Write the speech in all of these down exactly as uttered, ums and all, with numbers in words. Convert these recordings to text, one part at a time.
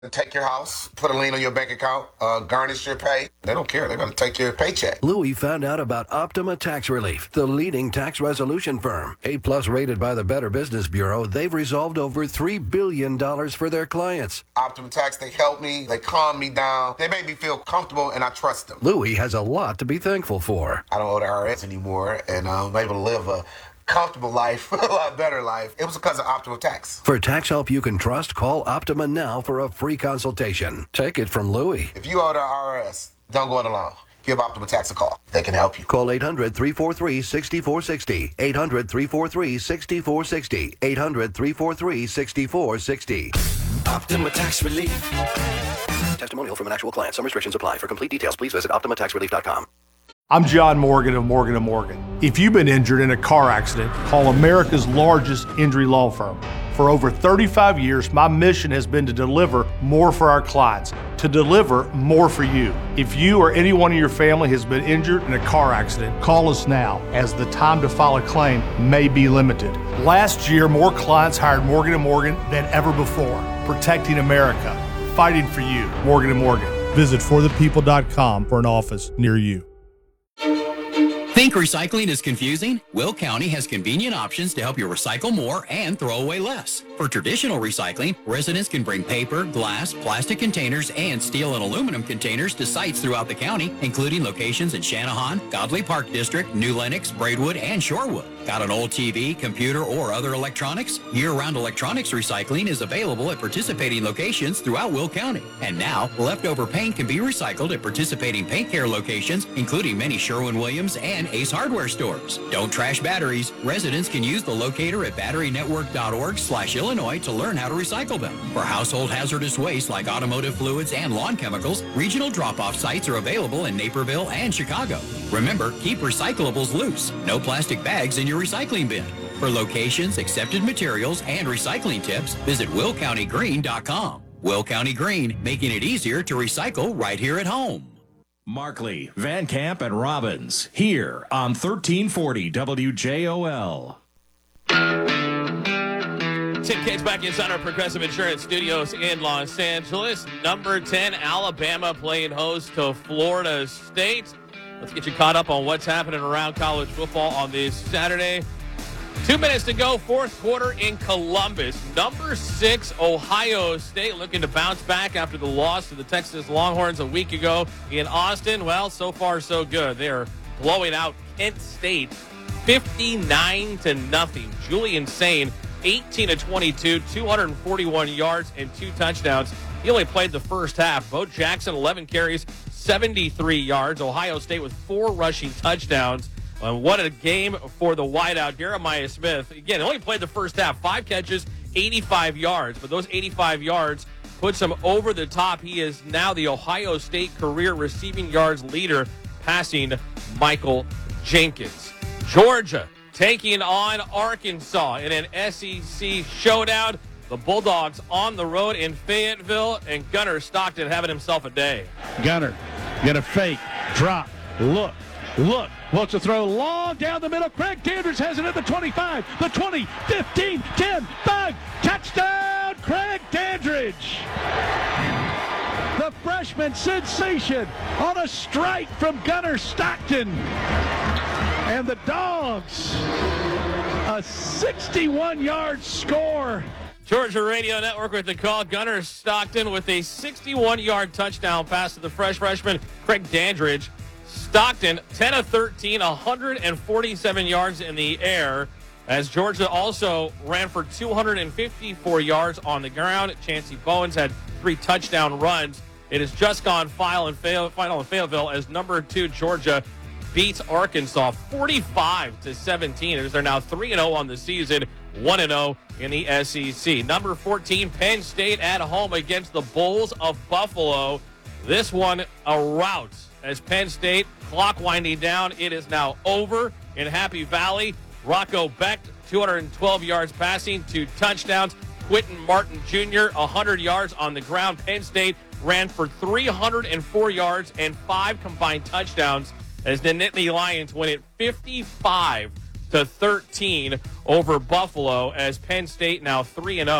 Take your house, put a lien on your bank account, uh, garnish your pay. They don't care. They're going to take your paycheck. Louis found out about Optima Tax Relief, the leading tax resolution firm. A-plus rated by the Better Business Bureau, they've resolved over three billion dollars for their clients. Optima Tax, they help me. They calm me down. They make me feel comfortable, and I trust them. Louis has a lot to be thankful for. I don't owe the I R S anymore, and I'm able to live a comfortable life, a lot better life. It was because of Optima Tax. For tax help you can trust, call Optima now for a free consultation. Take it from Louis. If you owe the I R S, don't go it alone. Give Optima Tax a call. They can help you. Call eight hundred, three four three, six four six zero. eight hundred, three four three, six four six zero. eight hundred, three four three, six four six zero. Optima Tax Relief. Testimonial from an actual client. Some restrictions apply. For complete details, please visit optima tax relief dot com. I'm John Morgan of Morgan and Morgan. If you've been injured in a car accident, call America's largest injury law firm. For over thirty-five years, my mission has been to deliver more for our clients, to deliver more for you. If you or anyone in your family has been injured in a car accident, call us now, as the time to file a claim may be limited. Last year, more clients hired Morgan and Morgan than ever before, protecting America, fighting for you. Morgan and Morgan. Visit for the people dot com for an office near you. Think recycling is confusing? Will County has convenient options to help you recycle more and throw away less. For traditional recycling, residents can bring paper, glass, plastic containers, and steel and aluminum containers to sites throughout the county, including locations in Channahon, Godley Park District, New Lenox, Braidwood, and Shorewood. Got an old T V, computer, or other electronics? Year-round electronics recycling is available at participating locations throughout Will County. And now, leftover paint can be recycled at participating paint care locations, including many Sherwin-Williams and Ace Hardware stores. Don't trash batteries. Residents can use the locator at battery network dot org slash Illinois to learn how to recycle them. For household hazardous waste like automotive fluids and lawn chemicals, regional drop-off sites are available in Naperville and Chicago. Remember, keep recyclables loose. No plastic bags in your recycling bin. For locations, accepted materials, and recycling tips, visit will county green dot com. Will County Green, making it easier to recycle right here at home. Markley, Van Camp, and Robbins, here on thirteen forty W J O L. Tim Cates back inside our Progressive Insurance Studios in Los Angeles. Number ten, Alabama playing host to Florida State. Let's get you caught up on what's happening around college football on this Saturday. Two minutes to go, fourth quarter in Columbus. Number six, Ohio State, looking to bounce back after the loss to the Texas Longhorns a week ago in Austin. Well, so far so good. They are blowing out Kent State fifty-nine to nothing. Julian Sain, eighteen to twenty-two, two hundred forty-one yards and two touchdowns. He only played the first half. Bo Jackson, eleven carries, seventy-three yards. Ohio State with four rushing touchdowns. And what a game for the wideout, Jeremiah Smith. Again, only played the first half. Five catches, eighty-five yards. But those eighty-five yards puts him over the top. He is now the Ohio State career receiving yards leader, passing Michael Jenkins. Georgia taking on Arkansas in an S E C showdown. The Bulldogs on the road in Fayetteville, and Gunnar Stockton having himself a day. Gunnar, get a fake, drop, look, look. Wants to throw long down the middle. Craig Dandridge has it at the twenty-five, the twenty, fifteen, ten, five. Touchdown, Craig Dandridge. The freshman sensation on a strike from Gunnar Stockton. And the Dogs, a sixty-one-yard score. Georgia Radio Network with the call. Gunnar Stockton with a sixty-one-yard touchdown pass to the fresh freshman, Craig Dandridge. Stockton, ten of thirteen, one hundred forty-seven yards in the air, as Georgia also ran for two hundred fifty-four yards on the ground. Chancey Bowens had three touchdown runs. It has just gone final in, final in Fayetteville as number two Georgia beats Arkansas forty-five to seventeen. As they're now three and oh on the season, one and oh in the S E C. Number fourteen, Penn State at home against the Bulls of Buffalo. This one a rout as Penn State, clock winding down. It is now over in Happy Valley. Rocco Becht, two hundred twelve yards passing, two touchdowns. Quentin Martin Junior, one hundred yards on the ground. Penn State ran for three hundred four yards and five combined touchdowns as the Nittany Lions win it fifty-five to thirteen over Buffalo, as Penn State now three and oh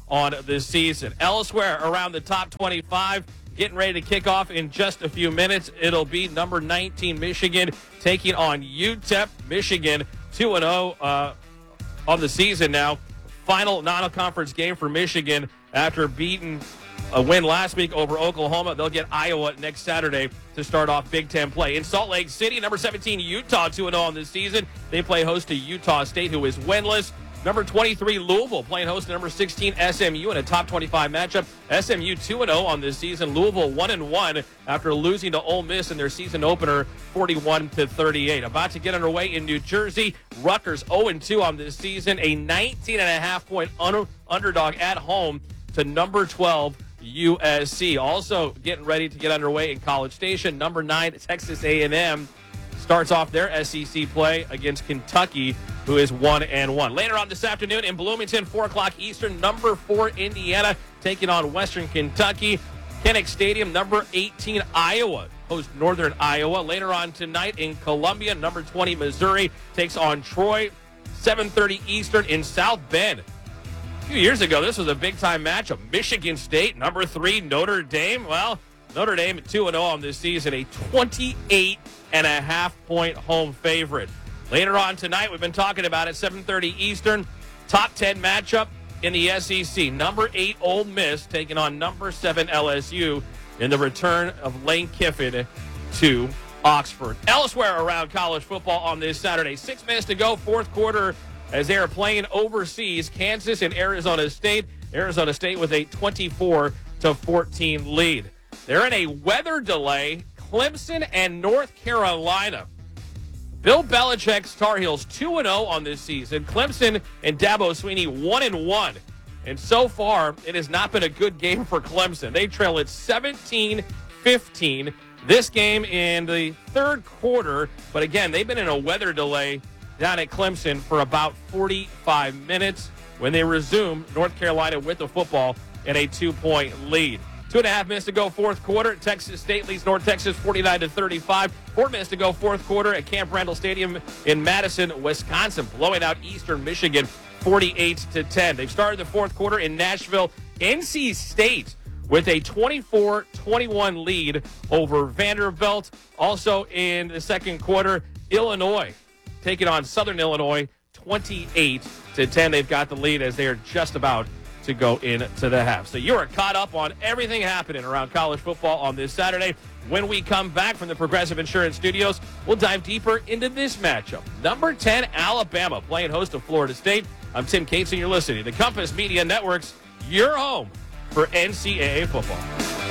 on the season. Elsewhere around the top twenty-five, getting ready to kick off in just a few minutes. It'll be number nineteen Michigan taking on U T E P. Michigan two and oh uh, on the season now. Final non-conference game for Michigan after beating a win last week over Oklahoma. They'll get Iowa next Saturday to start off Big Ten play. In Salt Lake City, number seventeen Utah two and oh on this season. They play host to Utah State, who is winless. Number twenty-three Louisville playing host to number sixteen S M U in a top twenty-five matchup. S M U two and oh on this season. Louisville one and one after losing to Ole Miss in their season opener forty-one to thirty-eight. About to get underway in New Jersey. Rutgers oh and two on this season. A nineteen and a half point un- underdog at home to number twelve U S C. Also getting ready to get underway in College Station. Number nine Texas A and M starts off their S E C play against Kentucky, who is one and one. Later on this afternoon in Bloomington, four o'clock Eastern, number four Indiana taking on Western Kentucky. Kinnick Stadium, number eighteen Iowa hosts Northern Iowa. Later on tonight in Columbia, number twenty Missouri takes on Troy. seven thirty Eastern in South Bend. A few years ago, this was a big-time matchup. Michigan State, number three Notre Dame. Well, Notre Dame two and oh on this season, a twenty-eight and a half point home favorite. Later on tonight, we've been talking about it, seven thirty Eastern, top ten matchup in the S E C. Number eight Ole Miss taking on number seven L S U in the return of Lane Kiffin to Oxford. Elsewhere around college football on this Saturday, six minutes to go, fourth quarter, as they are playing overseas, Kansas and Arizona State. Arizona State with a twenty-four to fourteen lead. They're in a weather delay. Clemson and North Carolina. Bill Belichick's Tar Heels two and oh on this season. Clemson and Dabo Swinney one and one. And so far, it has not been a good game for Clemson. They trail at seventeen fifteen. This game in the third quarter. But again, they've been in a weather delay down at Clemson for about forty-five minutes. When they resume, North Carolina with the football and a two-point lead. Two and a half minutes to go, fourth quarter. Texas State leads North Texas forty-nine to thirty-five. Four minutes to go, fourth quarter at Camp Randall Stadium in Madison, Wisconsin, blowing out Eastern Michigan forty-eight to ten. They've started the fourth quarter in Nashville. N C State with a twenty-four twenty-one lead over Vanderbilt. Also in the second quarter, Illinois taking on Southern Illinois twenty-eight to ten. They've got the lead as they are just about to go into the half. So you are caught up on everything happening around college football on this Saturday. When we come back from the Progressive Insurance Studios, we'll dive deeper into this matchup. Number ten, Alabama, playing host to Florida State. I'm Tim Cates, and you're listening to Compass Media Networks, your home for N C double A football.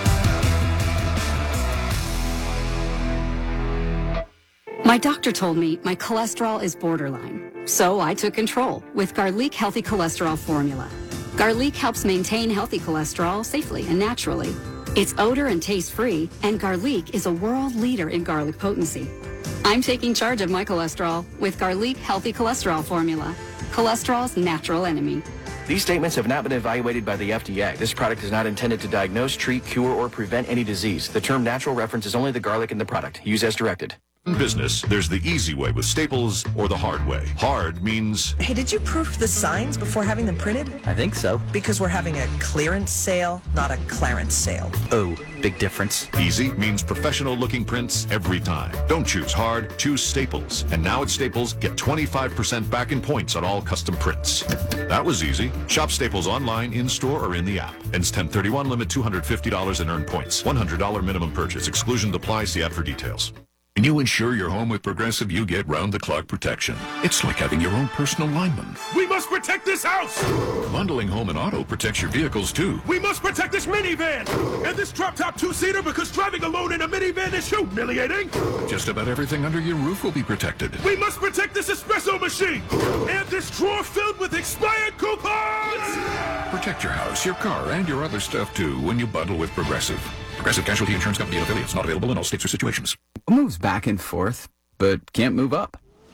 My doctor told me my cholesterol is borderline, so I took control with Garlic Healthy Cholesterol Formula. Garlic helps maintain healthy cholesterol safely and naturally. It's odor and taste-free, and Garlic is a world leader in garlic potency. I'm taking charge of my cholesterol with Garlic Healthy Cholesterol Formula, cholesterol's natural enemy. These statements have not been evaluated by the F D A. This product is not intended to diagnose, treat, cure, or prevent any disease. The term natural references only the garlic in the product. Use as directed. In business, there's the easy way with Staples or the hard way. Hard means... Hey, did you proof the signs before having them printed? I think so. Because we're having a clearance sale, not a clarence sale. Oh, big difference. Easy means professional-looking prints every time. Don't choose hard, choose Staples. And now at Staples, get twenty-five percent back in points on all custom prints. That was easy. Shop Staples online, in-store, or in the app. Ends ten thirty-one, limit two hundred fifty dollars and earn points. one hundred dollars minimum purchase. Exclusion applies. See app for details. When you insure your home with Progressive, you get round-the-clock protection. It's like having your own personal lineman. We must protect this house! Bundling home and auto protects your vehicles, too. We must protect this minivan! And this drop-top two-seater, because driving alone in a minivan is humiliating! Just about everything under your roof will be protected. We must protect this espresso machine! And this drawer filled with expired coupons! Protect your house, your car, and your other stuff, too, when you bundle with Progressive. Progressive Casualty Insurance Company and affiliates. Not available in all states or situations. Moves back and forth, but can't move up.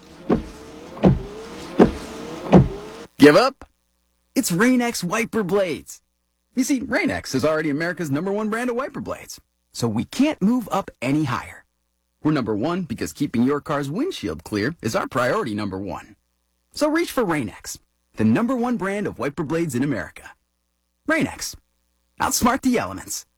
Give up? It's Rain-X wiper blades. You see, Rain-X is already America's number one brand of wiper blades, so we can't move up any higher. We're number one because keeping your car's windshield clear is our priority number one. So reach for Rain-X, the number one brand of wiper blades in America. Rain-X. Outsmart the elements.